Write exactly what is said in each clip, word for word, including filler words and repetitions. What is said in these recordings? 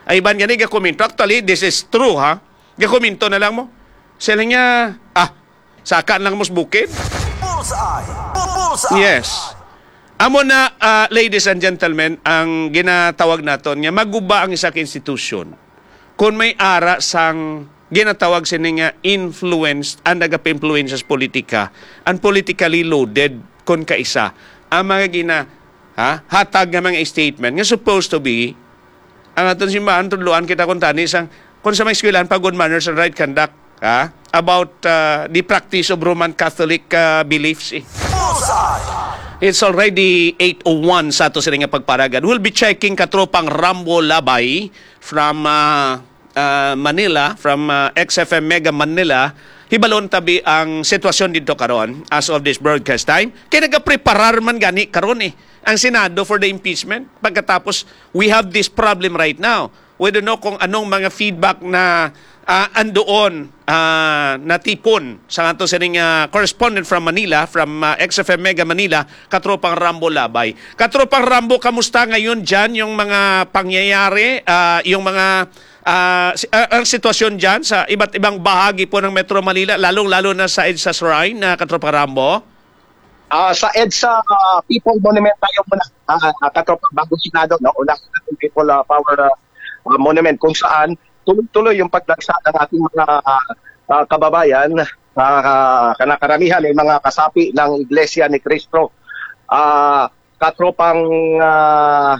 Ay ban gani gakomento. Actually, this is true ha. Gakomento na lang mo. Sila niya, ah, saka lang mo bukid. Bullseye! Bullseye! Yes. Amo na, uh, ladies and gentlemen, ang ginatawag naton nga maguba ang isang institusyon. Kung may ara sang ginatawag sa nga influenced and nagapa-influence sa politika, and politically loaded kung kaisa, ang mga gina, ha, hatag nga mga statement nga supposed to be, ang aton simbahan, tudluan kita kung tani, isang, kung sa mga eskwelahan, pa good manners and right conduct, ha, about uh, the practice of Roman Catholic uh, beliefs. Eh. It's already eight oh one sa ato sila nga pagparagan. We'll be checking katropang Rambo Labay from uh, uh, Manila, from uh, X F M Mega Manila. Hibalon tabi ang sitwasyon dito karon as of this broadcast time. Kaya nagapreparar man gani karon eh ang Senado for the impeachment. Pagkatapos, we have this problem right now. We don't know kung anong mga feedback na uh, andoon uh, natipon sa ato sa uh, correspondent from Manila, from uh, X F M Mega Manila, Katropang Rambo Labay. Katropang Rambo, kamusta ngayon dyan yung mga pangyayari, uh, yung mga uh, uh, ang sitwasyon dyan sa iba't ibang bahagi po ng Metro Manila, lalong-lalo na sa EDSA Shrine na uh, Katropang Rambo? Uh, sa EDSA uh, People Monument tayo muna, uh, uh, Katropang Bagong Senado, no? Unang People uh, Power uh, uh, Monument, kung saan tuloy-tuloy yung pagdagsa ng ating mga uh, uh, kababayan, uh, kanakaramihan ay mga kasapi ng Iglesia ni Cristo. Uh, katropang uh,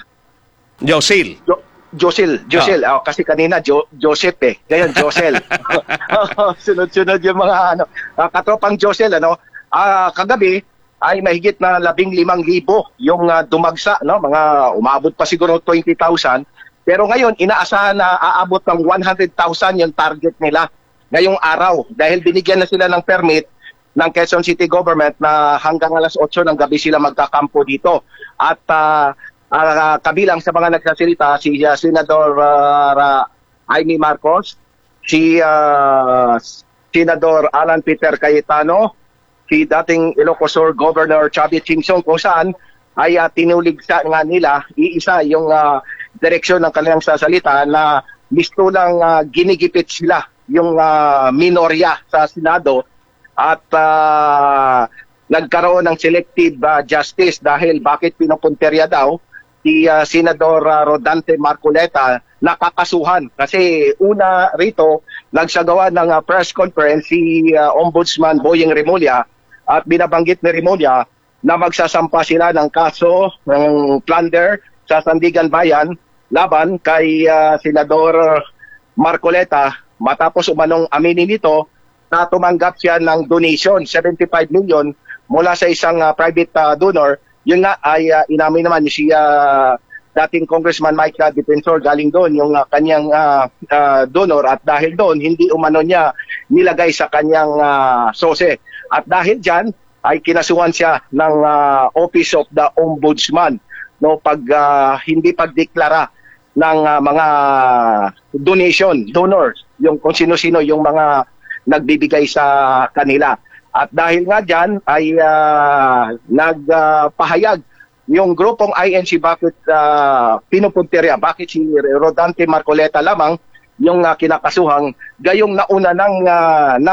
Josil. Jo Josil, Josil. Oh. Uh, kasi kanina jo Joseph eh. Ngayon Josel. Sunod-sunod yung mga ano. Uh, katropang Josil, ano, uh, kagabi ay mahigit na labing limang libo yung uh, dumagsa, no? Mga umabot pa siguro twenty thousand. Pero ngayon, inaasahan na aabot ng one hundred thousand yung target nila ngayong araw. Dahil binigyan na sila ng permit ng Quezon City Government na hanggang alas otso ng gabi sila magkakampo dito. At uh, uh, kabilang sa mga nagsasalita, si uh, Senador uh, Amy Marcos, si uh, Senador Alan Peter Cayetano, si dating Ilocos Sur Governor Chavit Singson, kung saan ay uh, tinulig sa nga nila, iisa yung uh, direksyon ng kanilang sasalita na gusto lang uh, ginigipit sila yung uh, minorya sa Senado at uh, nagkaroon ng selective uh, justice dahil bakit pinupunterya daw si uh, Senador uh, Rodante Marcoleta nakakasuhan kasi una rito nagsagawa ng uh, press conference si uh, Ombudsman Boyeng Remulla at binabanggit ni Remulla na magsasampa sila ng kaso ng plunder sa Sandigan Bayan laban kay uh, Senador Marcoleta matapos umanong aminin nito na tumanggap siya ng donation seventy-five million mula sa isang uh, private uh, donor. Yun nga ay uh, inamin naman ni si uh, dating Congressman Mike uh, Defensor galing doon yung uh, kanyang uh, uh, donor at dahil doon hindi umano niya nilagay sa kanyang uh, sose. At dahil dyan ay kinasuhan siya ng uh, Office of the Ombudsman no pag uh, hindi pagdeklara ng uh, mga donation donors yung kung sino-sino yung mga nagbibigay sa kanila at dahil nga diyan ay uh, nagpahayag uh, yung grupong I N C bakit uh, pinupunterya bakit si Rodante Marcoleta lamang yung uh, kinakasuhang gayong nauna ng uh, na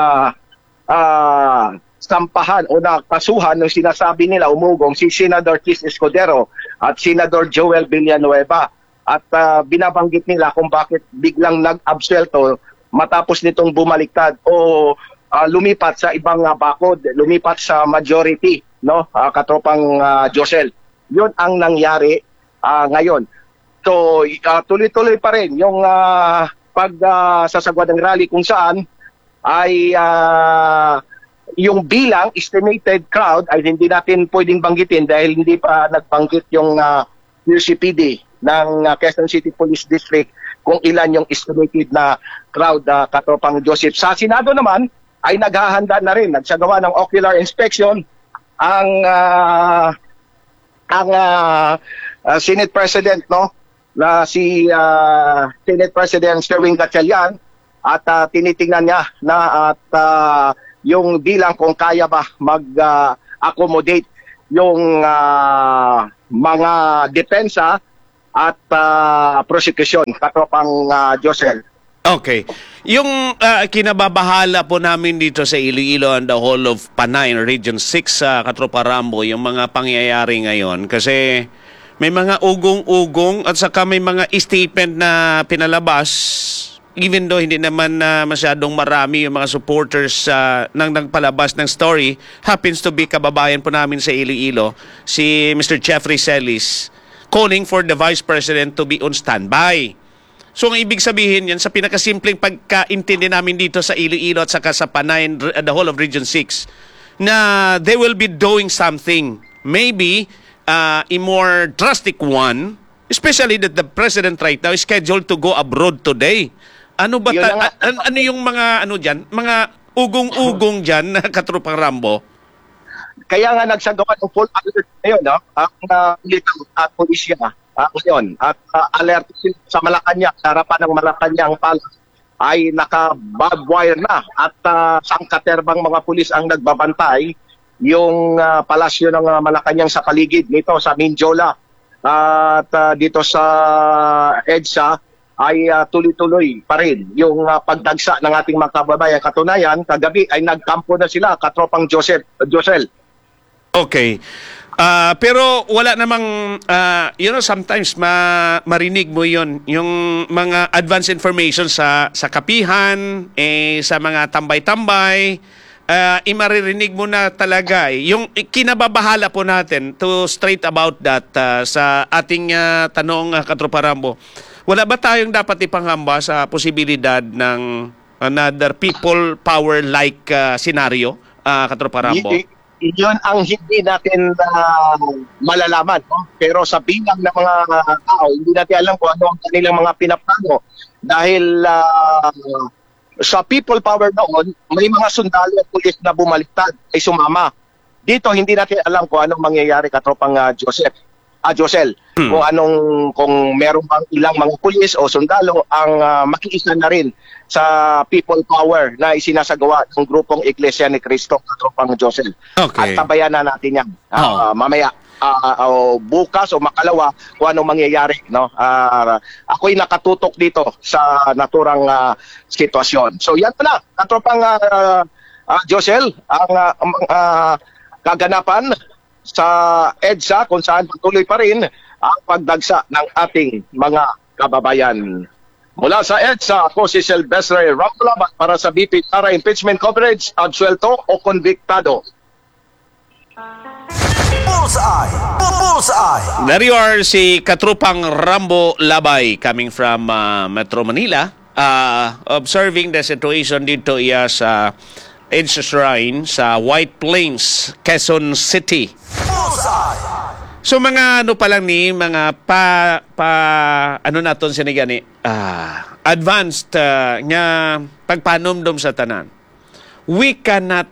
uh, sampahan o nakasuhan ng sinasabi nila umugong si Senador Chis Escudero at Senador Joel Villanueva at uh, binabanggit nila kung bakit biglang nag-absuelto matapos nitong bumaliktad o uh, lumipat sa ibang uh, bakod, lumipat sa majority, no, uh, katropang uh, Josel. Yun ang nangyari uh, ngayon. So uh, tuloy-tuloy pa rin yung uh, pag-sasagwa uh, ng rally kung saan ay uh, yung bilang estimated crowd ay hindi natin pwedeng banggitin dahil hindi pa nagbanggit yung uh, U C P D ng uh, Quezon City Police District kung ilan yung estimated na crowd uh, katropang Joseph. Sa Senado naman ay naghahanda na rin, nagsagawa ng ocular inspection ang uh, ang uh, uh, Senate President no na si uh, Senate President Sherwin Gatchalian at uh, tinitingnan niya na at uh, yung bilang kung kaya ba mag-accommodate uh, yung uh, mga depensa at uh, prosecution, katropang uh, Josel. Okay. Yung ah, kinababahala po namin dito sa Iloilo and the whole of Panay, Region six sa Katropa Rambo, yung mga pangyayari ngayon. Kasi may mga ugong-ugong at saka may mga statement na pinalabas, even though hindi naman na masyadong marami yung mga supporters uh, nang nagpalabas ng story, happens to be kababayan po namin sa Iloilo, si Mister Jeffrey Celis, calling for the Vice President to be on standby. So, ang ibig sabihin yan, sa pinakasimpleng pagkaintindi namin dito sa Iloilo at saka sa Panay and the whole of Region six, na they will be doing something. Maybe uh, a more drastic one, especially that the President right now is scheduled to go abroad today. Ano ba, Yun ta- na nga. an- ano yung mga, ano dyan, mga ugong-ugong dyan na Katropang Rambo? Kaya nga nagsagawa ng full alert ngayon, no? Ang uh, military at pulisya uh, ngayon. At uh, alert sila sa Malacanang, sa harapan ng Malacanang Palace ay naka-barbed wire na at uh, sangkaterbang mga pulis ang nagbabantay yung uh, palasyo ng uh, Malacanang sa paligid nito sa Minjola. Uh, at uh, dito sa EDSA ay uh, tuloy-tuloy pa rin yung uh, pagdagsa ng ating mga kababayan. Katunayan, kagabi ay nagkampo na sila, katropang Joseph, Josel. Okay. Ah, pero wala namang, ah, you know, sometimes ma marinig mo yon yung mga advance information sa sa kapihan, eh, sa mga tambay-tambay, uh, imaririnig mo na talaga. Eh. Yung kinababahala po natin to straight about that uh, sa ating uh, tanong, uh, Katropa Rambo, wala ba tayong dapat ipanghamba sa posibilidad ng another people power-like uh, scenario, uh, Katropa Rambo? Y- y- yun ang hindi natin uh, malalaman. No? Pero sa bilang ng mga tao, hindi natin alam kung ano ang kanilang mga pinaplano. Dahil uh, sa people power noon, may mga sundalo at pulis na bumaliktad ay sumama. Dito, hindi natin alam kung anong mangyayari, katropang uh, Joseph. Ah, Josel, hmm. kung anong, kung meron bang ilang mga pulis o sundalo ang uh, makiisa na rin sa people power na isinasagawa ng grupong Iglesia ni Cristo, katropang Josel. Okay. At tabayan na natin yan. Uh, Oh. uh, mamaya, uh, uh, bukas o makalawa, kung anong mangyayari. No? Uh, ako'y nakatutok dito sa naturang uh, sitwasyon. So yan pala, katropang uh, uh, Josel, ang uh, uh, kaganapan sa EDSA kung saan patuloy pa rin ang pagdagsa ng ating mga kababayan. Mula sa EDSA, ako si Silvestre Ramolabat para sa B P Sara Impeachment Coverage, absuelto o konbiktado. Bullseye! Bullseye! There you are, si Katrupang Rambo Labay coming from uh, Metro Manila, uh, observing the situation dito iya sa EDSA Shrine sa White Plains, Quezon City. Bullseye! So mga ano pa lang ni, mga pa, pa ano naton sinigani, ah, advanced uh, nga pagpanomdom sa tanan. We cannot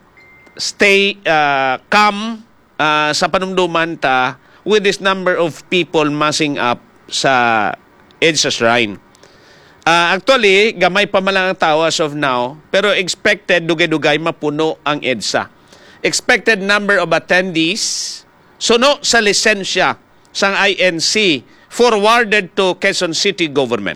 stay uh, calm uh, sa panumduman ta with this number of people massing up sa EDSA Shrine. Uh, actually, gamay pa man lang ang tao as of now, pero expected dugay-dugay mapuno ang EDSA. Expected number of attendees, suno sa lisensya sang I N C forwarded to Quezon City government.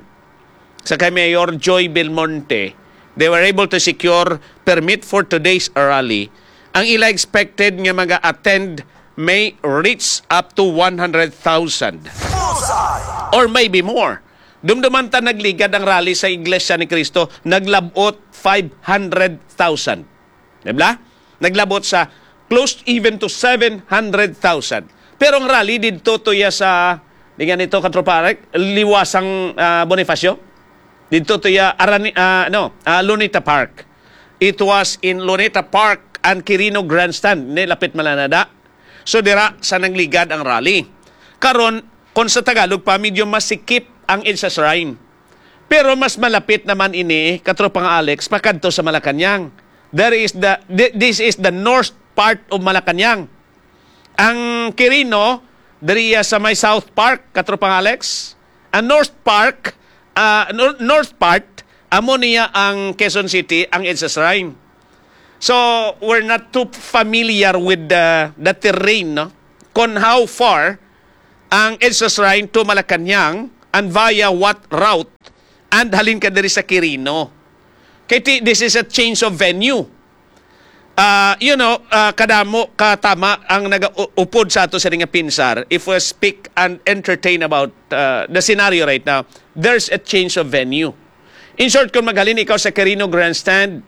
Sa kay Mayor Joy Belmonte, they were able to secure permit for today's rally. Ang ila expected nga mag-attend may reach up to one hundred thousand. Bullseye! Or maybe more. Dumduman ta nagligad ang rally sa Iglesia ni Cristo, naglabot five hundred thousand. Diba? Naglabot sa close even to seven hundred thousand. Pero ang rally dito to ya sa, di nga nito katroparek, liwasang uh, Bonifacio. Dito to ya, Arani, uh, no, uh, Luneta Park. It was in Luneta Park and Quirino Grandstand. Nilapit malanada. So dira sa nagligad ang rally. Karon, kung sa Tagalog pa, medyo masikip ang EDSA Shrine. Pero mas malapit naman ini, katropang Alex, pakadto sa Malacanang. There is the, this is the north part of Malacanang. Ang Quirino, diriya sa may South Park, katropang Alex. Ang North Park, uh, north part, amo niya ang Quezon City, ang EDSA Shrine. So, we're not too familiar with the, the terrain, no? Kung how far ang EDSA Shrine to Malacanang and via what route and halin ka diri sa Quirino. Kaya ti- this is a change of venue. Uh, you know, uh, kadamo, katama ang nag-upod sa ato sa nga pinsar. If we speak and entertain about uh, the scenario right now, there's a change of venue. In short, kung maghalin ikaw sa Quirino Grandstand,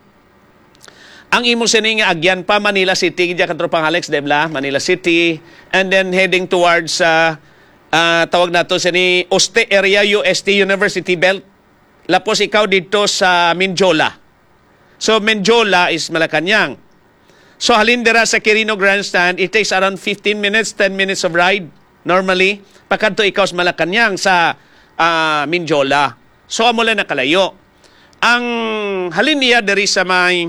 ang imo sini nga agyan pa Manila City, diya katropang Alex, debla, Manila City, and then heading towards uh, uh, tawag nato sini Oste area, U S T, University Belt. Lapos ikaw dito sa Minjola. So Minjola is Malacanang. So halin dira sa Quirino Grandstand, it takes around fifteen minutes, ten minutes of ride normally. Pagkanto ikaw sa Malacanang sa uh, Minjola. So amo lang nakalayo. Ang halin niya diri sa may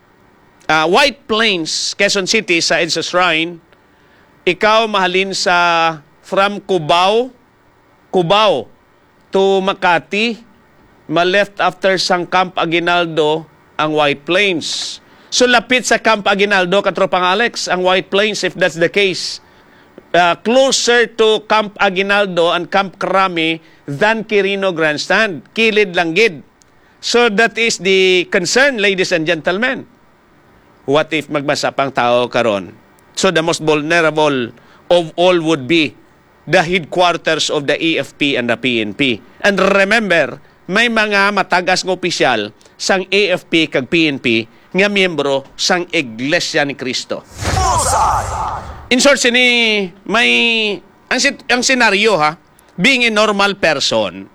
uh, White Plains, Quezon City sa EDSA Shrine, ikaw mahalin sa from Cubao, Cubao to Makati, ma-left after sang Camp Aguinaldo ang White Plains. So lapit sa Camp Aguinaldo, katropang Alex, ang White Plains, if that's the case. Uh, closer to Camp Aguinaldo and Camp Crame than Quirino Grandstand. Kilid lang gid. So that is the concern, ladies and gentlemen. What if magbasa pang tao karon? So the most vulnerable of all would be the headquarters of the A F P and the P N P. And remember, may mga matagas ng opisyal sang A F P kag P N P nga miyembro sang Iglesia ni Cristo. Bullseye! In short, sini may ang, ang senaryo ha, being a normal person,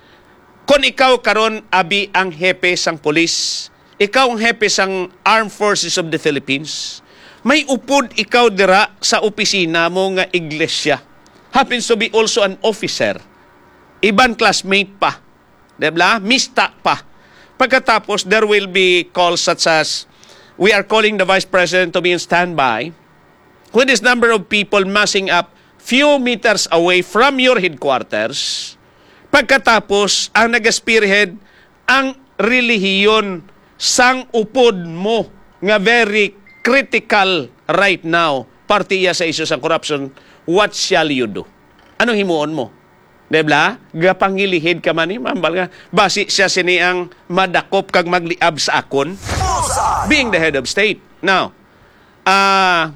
kung ikaw karon abi ang hepe sang pulis, ikaw ang hepe sang Armed Forces of the Philippines, may upod ikaw dira sa opisina mo nga iglesia. Happens to be also an officer. Iban classmate pa. Diba? Mista pa. Pagkatapos, there will be calls such as, we are calling the Vice President to be in standby. With this number of people massing up few meters away from your headquarters, pagkatapos, ang nag-spearhead, ang relihiyon sang upod mo nga very critical right now, partiya sa isyu sang corruption, what shall you do? Anong himuon mo? Debla, gapangilihid ka man ni mambal nga basi siya sini ang madakop kag magliab sa akon being the head of state. Now, ah uh,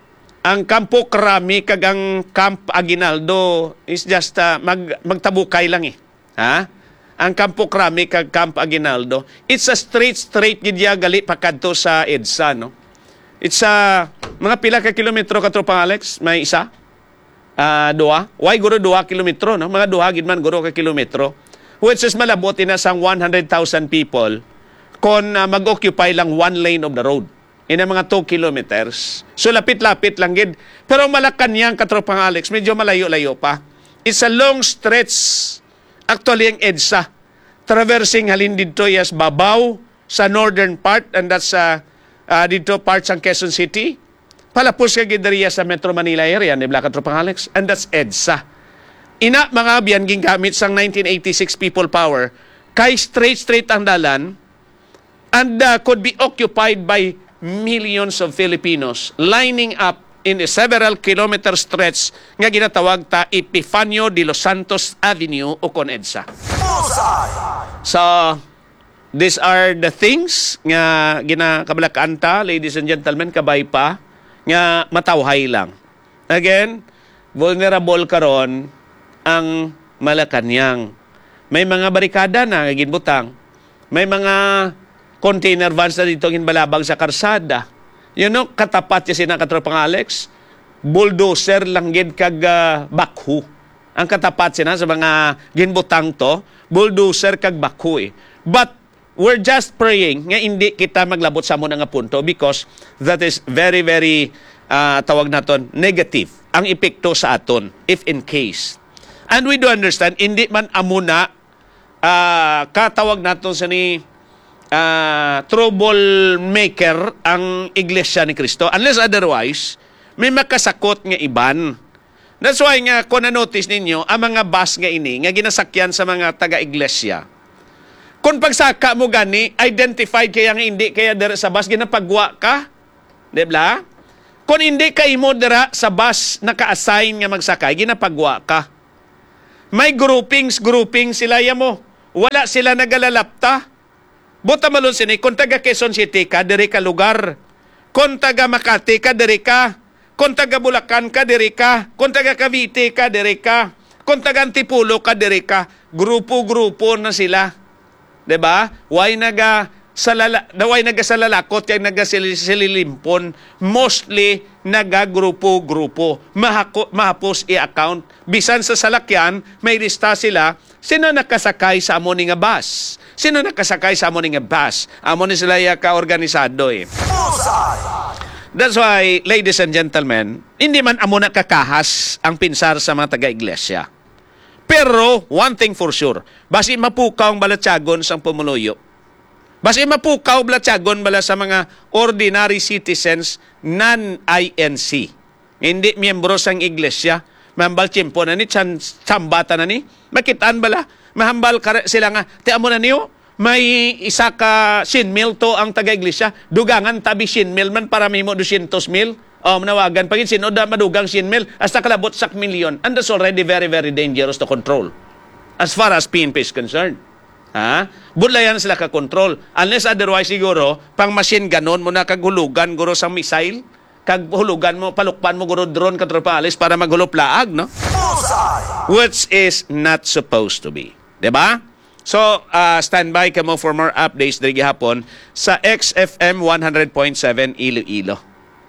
ang Kampo Crame kag ang Camp Aguinaldo is just uh, mag magtabukay lang eh. Ha? Ang Kampo Crame kag Camp Aguinaldo, it's a straight straight gid ya gali pakadto sa EDSA, no. It's a uh, mga pila ka kilometro katropang Alex, may isa. Uh, dua. Why guro dua kilometro, no? Mga duha gid man guro ka kilometro. Which is malabot na sang one hundred thousand people kon uh, mag-occupy lang one lane of the road. In mga two kilometers. So lapit-lapit lang gid. Pero Malacanang katropang Alex, medyo malayo-layo pa. It's a long stretch. Actually ang EDSA traversing halin dito yes babaw sa northern part, and that's uh, uh, dito part sa Quezon City. Palapos ka gidariya sa Metro Manila area ni Black Katropang Alex, and that's EDSA. Ina mga biyan gingamit sang nineteen eighty-six people power kay straight-straight ang dalan, and uh, could be occupied by millions of Filipinos lining up in a several kilometer stretch nga ginatawag ta Epifanio de los Santos Avenue o kon EDSA. Bullseye! So, these are the things nga ginakabalakaan ta, ladies and gentlemen, kabay pa, nga matawhay lang. Again, vulnerable karon ang Malacanang. May mga barikada na nga ginbutang. May mga container vans na dito ginbalabag sa karsada. You know, katapat siya sina katropang Alex, bulldozer lang gid kag uh, bakhu. Ang katapat siya sa mga ginbutang to, bulldozer kag bakhu eh. But we're just praying nga hindi kita maglabot sa muna nga punto because that is very, very, uh, tawag naton, negative ang epekto sa aton, if in case. And we do understand, hindi man amuna, uh, katawag naton sa ni uh, troublemaker ang Iglesia ni Cristo, unless otherwise, may makasakot nga iban. That's why nga, kung na-notice ninyo, ang mga bus nga ini, nga ginasakyan sa mga taga-iglesia, kung pagsaka mo gani, identified kaya nga hindi, kaya dere sa bus, ginapagwa ka. Diba? Kung hindi ka imo dira sa bus naka-assign nga magsakay, ginapagwa ka. May groupings, groupings sila ya mo. Wala sila nagalalapta. Buta malun sini, kung taga Quezon City ka, diri ka lugar. Kung taga Makati ka, diri ka. Kung taga Bulacan ka, diri ka. Kung taga Cavite ka, diri ka. Kung taga Antipolo ka, diri ka. Grupo-grupo na sila. Diba? Why naga salala, why naga salalakot, kaya naga sililimpon. Mostly, naga grupo-grupo. Mahako, mahapos i-account. Bisan sa salakyan, may lista sila. Sino nakasakay sa amo ni nga bus? Sino nakasakay sa amo ni nga bus? Amo ni sila ya ka-organisado eh. That's why, ladies and gentlemen, hindi man amo nakakahas ang pinsar sa mga taga-iglesia. Pero, one thing for sure, basi mapukaw ang balatsagon sa pumuluyo. Basi mapukaw balatsagon bala sa mga ordinary citizens non-I N C. Hindi miyembro sang iglesia. Mahambal tiyempo na ni, tsambata na ni. Makitaan bala. Mahambal sila nga, tiyan mo na niyo, may isa ka sinmil to ang taga-iglesia. Dugangan tabi sinmil man para may mo dosyentos mil. O, manawagan. Pagin sinod na madugang sinmil, hasta kalabot sak milyon. And that's already very, very dangerous to control. As far as P N P is concerned. Ha? Budlayan sila ka-control. Unless otherwise siguro, pang machine ganon mo na kagulugan guro sa missile, kaghulugan mo, palukpan mo guro drone katropalis para maghulo plaag, no? Which is not supposed to be. Diba? So, uh, stand by ka mo for more updates diri gihapon sa X F M one hundred point seven Iloilo.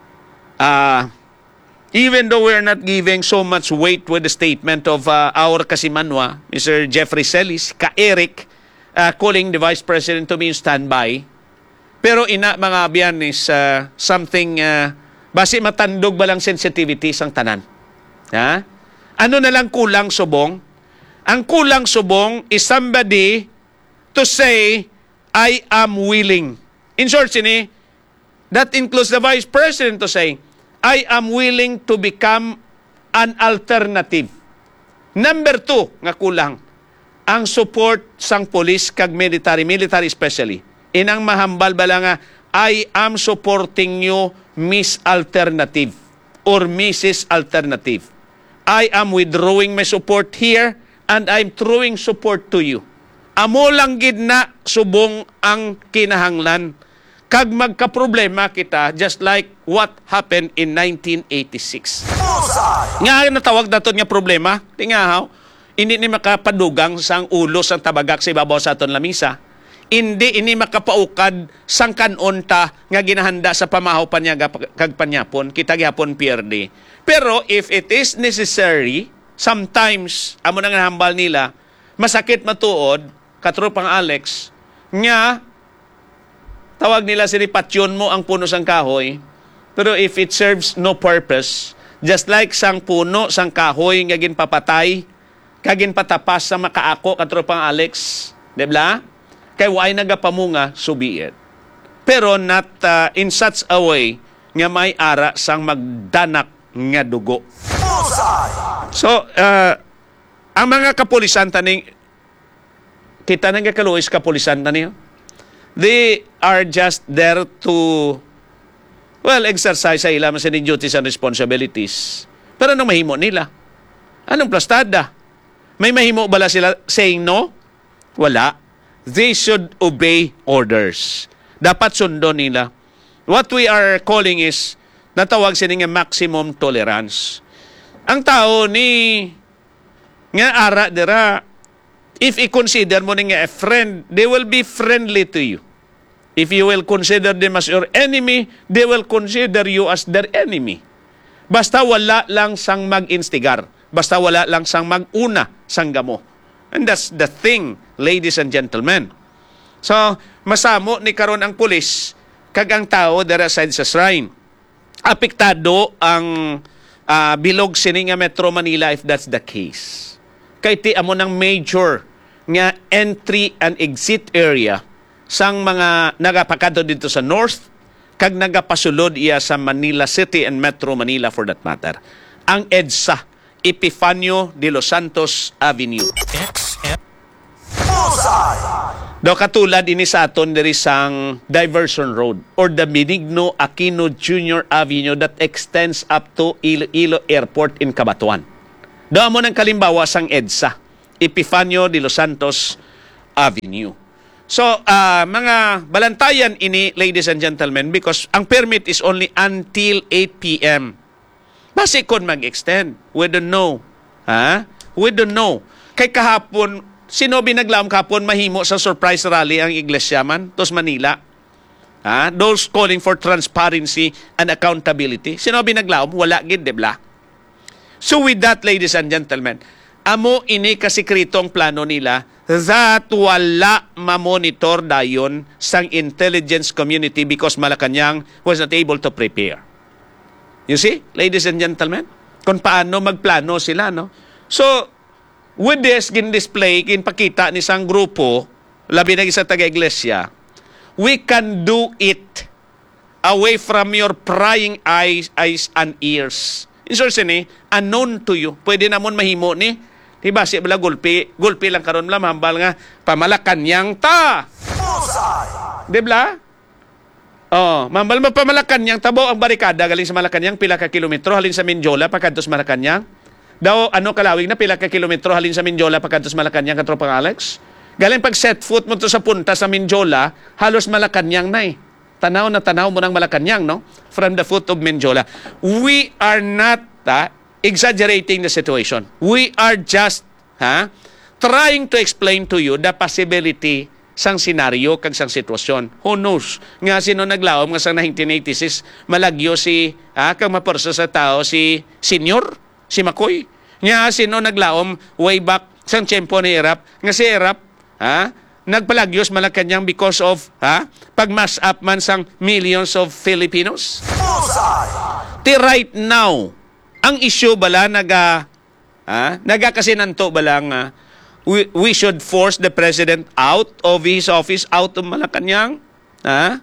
Uh, even though we're not giving so much weight with the statement of uh, our kasimanwa, Mister Jeffrey Celis, ka-Eric, uh, calling the Vice President to be in standby, pero ina mga biyan is uh, something, uh, basi matandog ba lang sensitivity sang tanan? Ha? Ano na lang kulang subong? Ang kulang subong is somebody to say, I am willing. In short, sini, that includes the Vice President to say, I am willing to become an alternative. Number two, nga kulang, ang support sang police kag military, military especially. Inang mahambal bala nga, I am supporting you, Miss Alternative or Missus Alternative. I am withdrawing my support here and I'm throwing support to you. Amo lang gid na subong ang kinahanglan. Kag magka-problema kita, just like what happened in nineteen eighty-six. Nga natawag naton nga problema, tingahaw, hindi ni makapadugang sang ulo sang tabagak sa ibabaw sa aton lamisa. Hindi ini makapaukad sang kanunta nga ginahanda sa pamahaw panyaga kag panyapon, kita gihapon P R D. Pero if it is necessary, sometimes, amo nang hambal nila, masakit matuod, katropang Alex, nga, tawag nila sinipatyon mo ang puno sang kahoy, pero if it serves no purpose, just like sang puno, sang kahoy, nga ginpapatay, kagin patapas sa makaako, katropang Alex, dibla? Kay why nagapamunga, so be it. Pero not uh, in such a way, nga may ara sang magdanak nga dugo. So, uh, ang mga kapulisan taning, kita nang kaluoy sa kapulisan taning, they are just there to, well, exercise sa ilang sa duties and responsibilities. Pero anong mahimo nila? Anong plastada? May mahimo bala sila saying no? Wala. They should obey orders. Dapat sundo nila. What we are calling is, natawag sila nga maximum tolerance. Ang tao ni nga ara dira, if i-consider mo nga a friend, they will be friendly to you. If you will consider them as your enemy, they will consider you as their enemy. Basta wala lang sang mag-instigar. Basta wala lang sang mag-una sang gamo. And that's the thing, ladies and gentlemen. So, masamo ni karon ang pulis kag ang tao dira side sa shrine. Apektado ang uh, bilog sini nga Metro Manila if that's the case. Kay ti amo ng major nga entry and exit area sang mga nagapakadto dito sa north kag nagapasulod iya sa Manila City and Metro Manila for that matter. Ang EDSA, Epifanio de los Santos Avenue. Bullseye. Daw katulad ini sa aton diri sang Diversion Road or the Benigno Aquino Junior Avenue that extends up to Iloilo Airport in Cabanatuan. Daw mo ng kalimbawa sang EDSA, Epifanio de los Santos Avenue. So, uh, mga balantayan ini, ladies and gentlemen, because ang permit is only until eight p.m. Basi kon mag-extend. We don't know. Ha? We don't know. Kay kahapon, sino binaglaom kahapon mahimo sa surprise rally ang Iglesia man, tos Manila? Ha? Those calling for transparency and accountability. Sino binaglaom? Wala gid, debla. So with that, ladies and gentlemen, amo ini kasikretong plano nila that wala ma-monitor dayon sang intelligence community because Malacanang was not able to prepare. You see, ladies and gentlemen, kung paano magplano sila, no? So, with this, gin-display, ginpakita ni isang grupo, labi na isa taga-iglesia, we can do it away from your prying eyes, eyes and ears. In source ni, unknown to you. Pwede namon mahimo ni, diba, si bala gulpi, gulpi lang karon lang, hambal nga, Pamalacanang ta! Diba? Oh, mambal mo Pamalacanang, tabo ang barikada, galing sa Malacanang, pila ka kilometro, halin sa Minjola, pagkantos Malacanang. Daw, ano kalawig na, pila ka kilometro, halin sa Minjola, pagkantos Malacanang, katropang Alex. Galing pag set foot mo to sa punta sa Minjola, halos Malacanang na eh. Tanaw na tanaw mo ng Malacanang, no? From the foot of Minjola. We are not uh, exaggerating the situation. We are just ha, trying to explain to you the possibility sang senaryo kag sang sitwasyon. Who knows? Nga sino naglaom nga sang nineteen eighty-six malagyo si ha, kag maporsa sa tao si Senior, si Makoy. Nga sino naglaom way back sang tiyempo ni Erap, nga si Erap ha, nagpalagyos Malacanang because of ha, pagmas up man sang millions of Filipinos. Ti right now, ang issue bala naga ha, nagakasinanto bala nga we, we should force the president out of his office, out of Malacanang. Ha?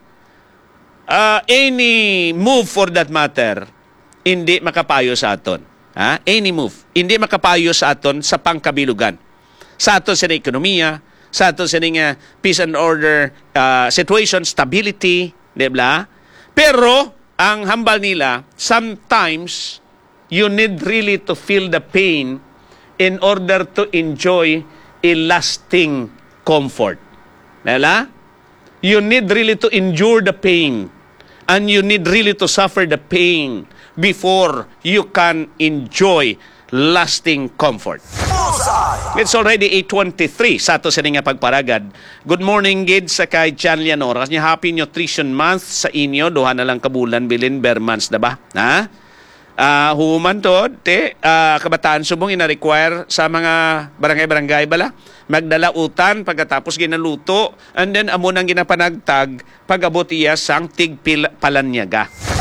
Uh, any move for that matter, hindi makapayo sa aton. Ha? Any move, hindi makapayo sa aton sa pangkabilugan. Sa aton sa ekonomiya, sa aton sa nga peace and order uh, situation, stability, di ba? Pero, ang hambal nila, sometimes, you need really to feel the pain in order to enjoy a lasting comfort. Nala? You need really to endure the pain and you need really to suffer the pain before you can enjoy lasting comfort. It's already eight twenty-three sa ato sa nga pagparagad. Good morning, gid sa kay Chan Leonora. Happy Nutrition Month sa inyo. Duha na lang kabulan bilin ber months na ba? Ha? Uh, human to, te, uh, kabataan subong ina-require sa mga barangay-barangay bala, magdala utan pagkatapos ginaluto, and then amo nang ginapanagtag pag-abot iya sang tigpalanyaga.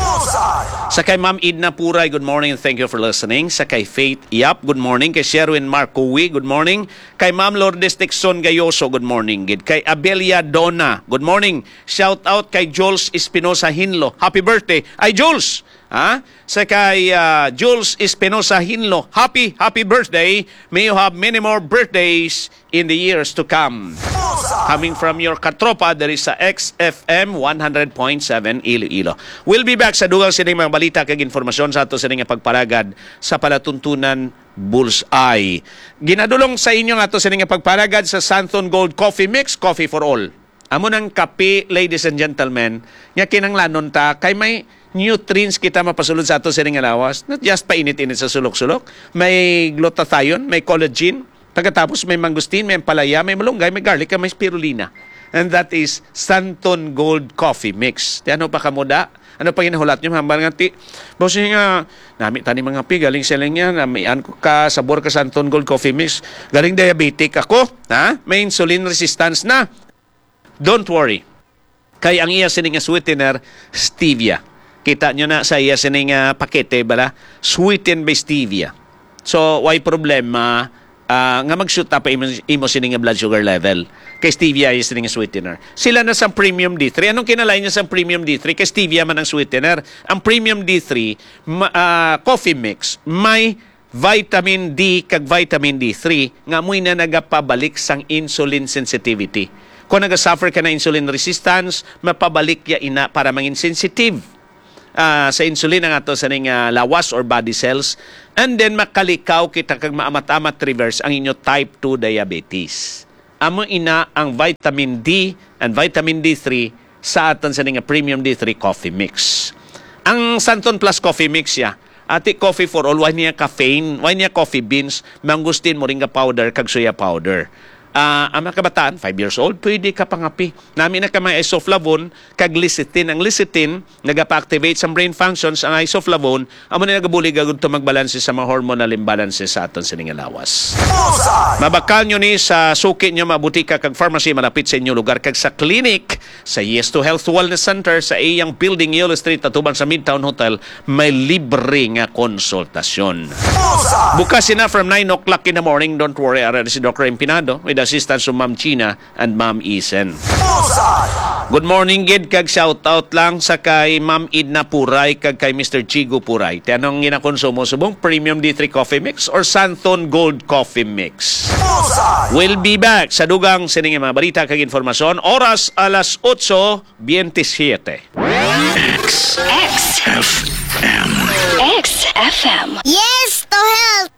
Sa kay Ma'am Idna Puray, good morning and thank you for listening. Sa kay Faith Yap, good morning. Kay Sherwin Marcowi, good morning. Kay Ma'am Lourdes Tixon Gayoso, good morning. Kay Abelia Donna, good morning. Shout out kay Jules Espinosa Hinlo, happy birthday. Ay Jules! Ha? Sa kay uh, Jules Espinosa Hinlo, happy, happy birthday. May you have many more birthdays in the years to come. Coming from your katropa, there is sa X F M one hundred point seven Iloilo. We'll be back sa dugang sining mga balita kag informasyon sa ato sining pagparagad sa palatuntunan Bullseye. Ginadulong sa inyo nga ato sining pagparagad sa Santon Gold Coffee Mix, coffee for all. Amo ng kape, ladies and gentlemen, nga kinanglanon ta kay may nutrients kita mapasulod sa ato sining alawas. Not just painit-init sa sulok-sulok. May glutathione, may collagen. Pagkatapos may mangustin, may palaya, may malunggay, may garlic, may spirulina. And that is Santon Gold Coffee Mix. Di ano pa kamuda? Ano pa ginahulat nyo? Hambal nga ti. Bawsi nga, nami tani mga pi, galing silang yan. Namian ko ka, sabor ka Santon Gold Coffee Mix. Galing diabetic ako. Ha? May insulin resistance na. Don't worry. Kaya ang iya sining sweetener, stevia. Kita nyo na sa iya sining pakete, bala? Sweetened by stevia. So, why problema? Uh, nga mag-shoot up imo, imo sining blood sugar level. Kay stevia is sining sweetener. Sila na sa premium D three. Anong kinalain niya sa premium D three? Kay stevia man ang sweetener. Ang premium D three, ma, uh, coffee mix, may vitamin D kag vitamin D three nga mo'y na nagapabalik sang insulin sensitivity. Kung nagasuffer ka na insulin resistance, mapabalik ya ina para mangin sensitive uh, sa insulin ang ato sa ning uh, lawas or body cells, and then makalikaw kita kag maamat-amat reverse ang inyo type two diabetes. Amo ina ang vitamin D and vitamin D three sa aton sa ning premium D three coffee mix. Ang Santon Plus coffee mix ya, ati coffee for all, why niya caffeine, why niya coffee beans, mangustin, moringa powder, kag soya powder. Uh, ang mga kabataan, five years old, pwede ka pangapi. Namin na ka mga isoflavone, kag lecithin. Ang lecithin, nagapa-activate sa brain functions. Ang isoflavone, amo na nagabulig agad ito magbalanse sa mga hormonal imbalances sa aton sa lawas. Mabakal nyo ni sa suki nyo, mabuti ka kag pharmacy, malapit sa inyo lugar, kag sa clinic, sa Yes to Health Wellness Center, sa iyang building, Yellow Street, atubang sa Midtown Hotel, may libre nga konsultasyon. Bukas na from nine o'clock in the morning. Don't worry, ara si Doctor Empinado with assistance of Ma'am China and Ma'am Isen. Good morning, Gid, kag shout-out lang sa kay Ma'am Idna Puray kag kay Mister Chigo Puray. Tanong ginakonsumo subong Premium D three Coffee Mix or Santon Gold Coffee Mix. We'll be back sa dugang sining mga balita kag informasyon. Oras alas otso twenty-seven. X. X. F M. X F M. Yes, to help!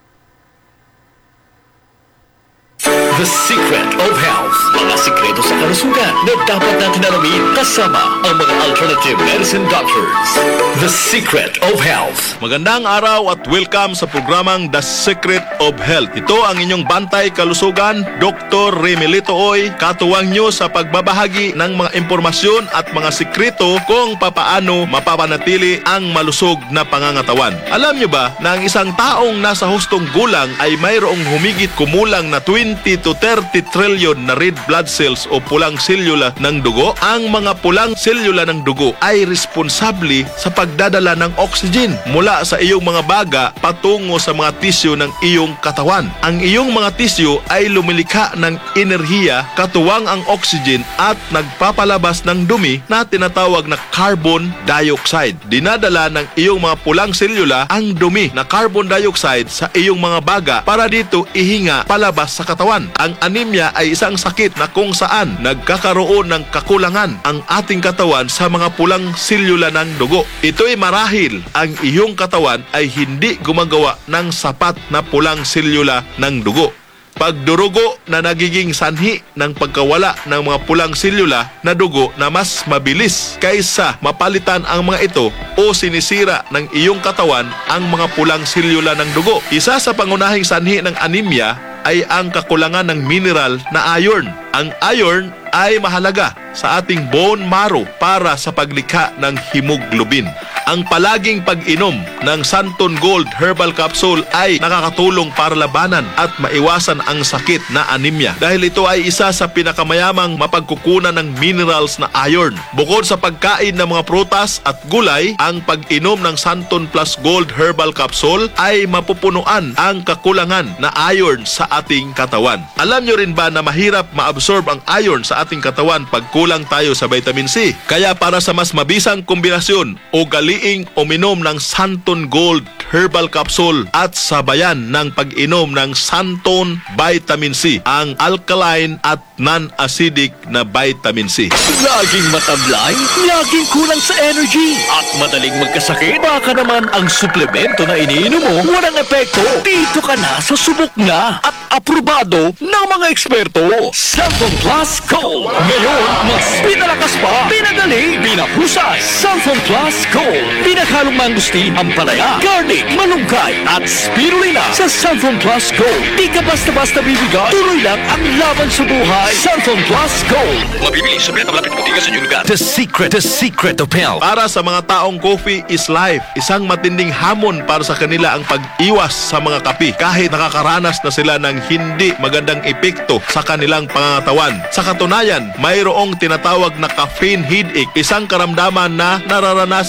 The Secret of Health. Mga sikreto sa kalusugan na dapat natin alamin kasama ang mga alternative medicine doctors. The Secret of Health. Magandang araw at welcome sa programang The Secret of Health. Ito ang inyong bantay kalusugan, Doctor Remelito Oy, katuwang nyo sa pagbabahagi ng mga impormasyon at mga sikreto kung papaano mapapanatili ang malusog na pangangatawan. Alam nyo ba na ang isang taong nasa hustong gulang ay mayroong humigit kumulang na twenty to thirty trillion na red blood cells o pulang selula ng dugo? Ang mga pulang selula ng dugo ay responsable sa pagdadala ng oxygen mula sa iyong mga baga patungo sa mga tisyo ng iyong katawan. Ang iyong mga tisyo ay lumilikha ng enerhiya katuwang ang oxygen at nagpapalabas ng dumi na tinatawag na carbon dioxide. Dinadala ng iyong mga pulang selula ang dumi na carbon dioxide sa iyong mga baga para dito ihinga palabas sa katawan. Ang anemia ay isang sakit na kung saan nagkakaroon ng kakulangan ang ating katawan sa mga pulang selula ng dugo. Ito'y marahil ang iyong katawan ay hindi gumagawa ng sapat na pulang selula ng dugo. Pagdurugo na nagiging sanhi ng pagkawala ng mga pulang selula na dugo na mas mabilis kaysa mapalitan ang mga ito o sinisira ng iyong katawan ang mga pulang selula ng dugo. Isa sa pangunahing sanhi ng anemia ay ang kakulangan ng mineral na iron. Ang iron ay mahalaga sa ating bone marrow para sa paglikha ng hemoglobin. Ang palaging pag-inom ng Santon Gold Herbal Capsule ay nakakatulong para labanan at maiwasan ang sakit na anemia dahil ito ay isa sa pinakamayamang mapagkukunan ng minerals na iron. Bukod sa pagkain ng mga prutas at gulay, ang pag-inom ng Santon Plus Gold Herbal Capsule ay mapupunuan ang kakulangan na iron sa ating katawan. Alam nyo rin ba na mahirap ma-absorb ang iron sa ating katawan pag kulang tayo sa vitamin C? Kaya para sa mas mabisang kombinasyon o gali uminom ng Santon Gold Herbal Capsule at sabayan ng pag-inom ng Santon Vitamin C, ang alkaline at non-acidic na vitamin C. Laging matablay, laging kulang sa energy, at madaling magkasakit. Baka naman ang suplemento na iniinom mo walang epekto. Dito ka na sa subok na at aprobado ng mga eksperto. Santon Plus Gold. Ngayon, mas pinalakas pa, pinadali, pinahusay. Santon Plus Gold. Pinakhalong mangustin, ampalaya, garlic, malunggay, at spirulina sa Santon Plus Gold. Di ka basta-basta bibigay, tuloy lang ang laban sa buhay. Santon Plus Gold. Mabibili sa mga malapit butika sa inyong lugar. The Secret, The Secret of Health. Para sa mga taong coffee is life, isang matinding hamon para sa kanila ang pag-iwas sa mga kape kahit nakakaranas na sila ng hindi magandang epekto sa kanilang pangangatawan. Sa katunayan, mayroong tinatawag na caffeine headache, isang karamdaman na nararanasan ng isang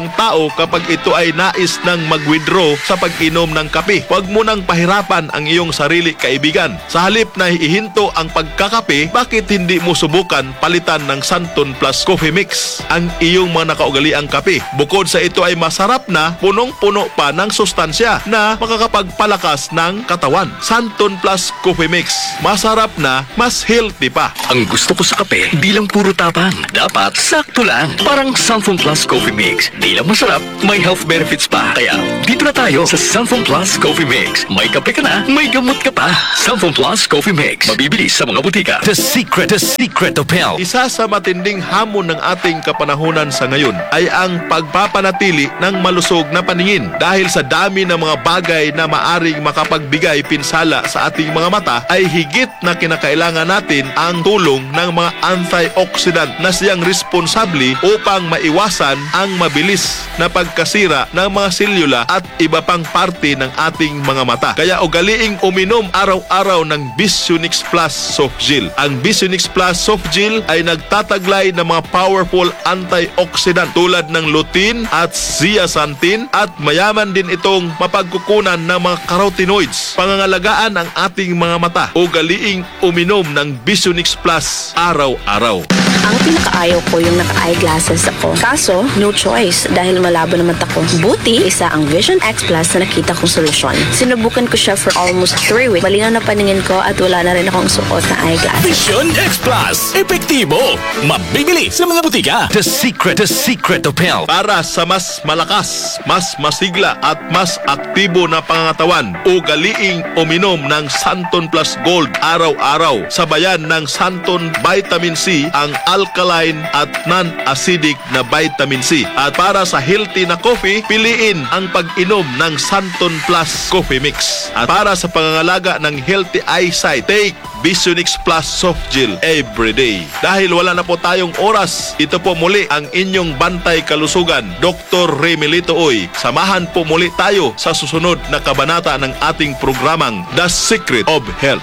ng tao kapag ito ay nais ng mag-withdraw sa pag-inom ng kape. Huwag mo nang pahirapan ang iyong sarili, kaibigan. Sa halip na ihinto ang pagkakape, bakit hindi mo subukan palitan ng Santon Plus Coffee Mix ang iyong mga nakaugaliang kape? Bukod sa ito ay masarap na, punong-puno pa ng sustansya na makakapagpalakas ng katawan. Santon Plus Coffee Mix. Masarap na, mas healthy pa. Ang gusto ko sa kape, di lang puro tapang. Dapat sakto lang. Parang Sanfon Plus Coffee Mix. Di lang masarap, may health benefits pa. Kaya, dito na tayo sa Sanfon Plus Coffee Mix. May kape ka na, may gamot ka pa. Sanfon Plus Coffee Mix. Mabibili sa mga butika. The secret, the secret of health. Isa sa matinding hamon ng ating kapanahunan sa ngayon ay ang pagpapanatili ng malusog na paningin. Dahil sa dami ng mga bagay na maaring makapagbigay pinsala sa ating mga mata, ay higit na kinakailangan natin ang tulong ng mga antioxidant na siyang responsable upang maiwasan ang mabilis na pagkasira ng mga selula at iba pang parte ng ating mga mata. Kaya ugaliing uminom araw-araw ng Visionix Plus Soft Gel. Ang Visionix Plus Soft Gel ay nagtataglay ng mga powerful antioxidant tulad ng lutein at zeaxanthin at mayaman din itong mapagkukunan ng mga carotenoids. Pangangalagaan ang ating mga mata. Ugaliing uminom ng Visionix Plus araw-araw. Ang pinakaayaw ko yung naka-eyeglasses ako. Kaso, no choice dahil malabo naman ako. Buti, isa ang Vision X Plus na nakita kong solusyon. Sinubukan ko siya for almost three weeks. Malinaw na paningin ko at wala na rin akong suot na eyeglasses. Vision X Plus. Epektibo. Mabibili sa mga butika. The secret, the secret of health. Para sa mas malakas, mas masigla at mas aktibo na pangangatawan, ugaliing uminom ng Santon Plus Gold araw-araw. Sabayan ng Santon Vitamin C, ang alkaline at non-acidic na vitamin C. At para sa healthy na coffee, piliin ang pag-inom ng Santon Plus Coffee Mix. At para sa pangangalaga ng healthy eyesight, take Visionix Plus Soft Gel every day. Dahil wala na po tayong oras, ito po muli ang inyong bantay kalusugan, Doctor Remelito Oy. Samahan po muli tayo sa susunod na kabanata ng ating programang The Secret of Health.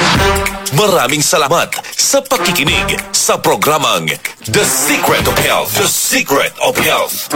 Maraming salamat sa pakikinig sa programang The Secret of Health. The Secret of Health.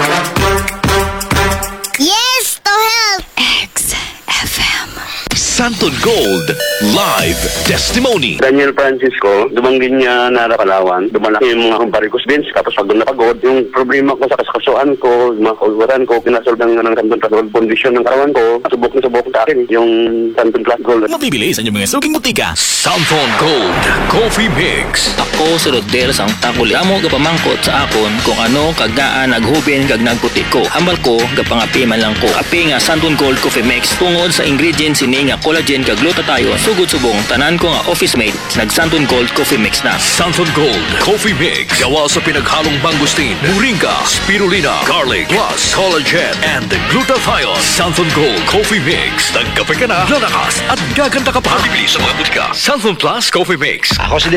Yes to health! X F M. Santon Gold Live Testimony. Daniel Francisco, dumanggin niya na Palawan. Dumalaki yung mga varicose veins. Tapos pag napagod, yung problema ko sa kaskasuan ko, yung mga kauluran ko, pinasolve ng, ng Santon Plus Gold condition ng katawan ko. Subok na subok sa akin yung Santon Plus Gold. Mabibili sa inyong mga suking butika. Santon Gold Coffee Mix. Ako si Rodel sang takuli. Amo gapamangkot sa akon kung ano kagaan naghubin kag nagputi ko. Hambal ko gapangapi man lang ko. Api nga Santon Gold Coffee Mix tungod sa ingredients ini nga collagen kag glutathione. Sugod subong tanan ko nga office mate nag Santon Gold Coffee Mix na. Santon Gold Coffee Mix. Gawa sa pinaghalong mangustin, moringa, spirulina, garlic, plus collagen and glutathione. Santon Gold Coffee Mix. Nagkape ka na, lalakas at gaganda ka pa. Bibili sa mga butika. Santon Plus Coffee Mix. Ako si